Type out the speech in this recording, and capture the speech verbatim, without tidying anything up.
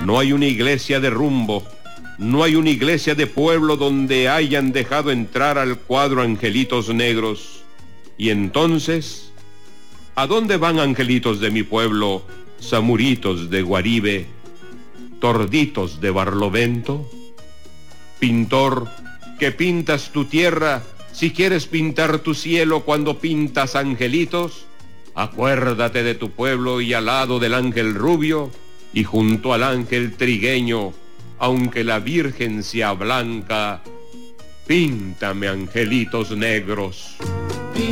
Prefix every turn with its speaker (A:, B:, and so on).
A: no hay una iglesia de rumbo, no hay una iglesia de pueblo donde hayan dejado entrar al cuadro angelitos negros. Y entonces, ¿a dónde van angelitos de mi pueblo, samuritos de Guaribe, torditos de Barlovento? Pintor, que pintas tu tierra, si quieres pintar tu cielo cuando pintas angelitos, acuérdate de tu pueblo y al lado del ángel rubio y junto al ángel trigueño, aunque la Virgen sea blanca, píntame angelitos negros.